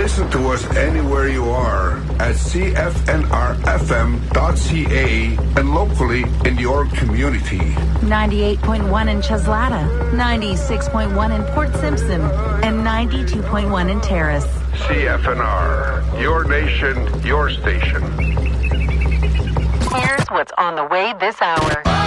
Listen to us anywhere you are at cfnrfm.ca and locally in your community. 98.1 in Cheslata, 96.1 in Port Simpson, and 92.1 in Terrace. CFNR, your nation, your station. Here's what's on the way this hour.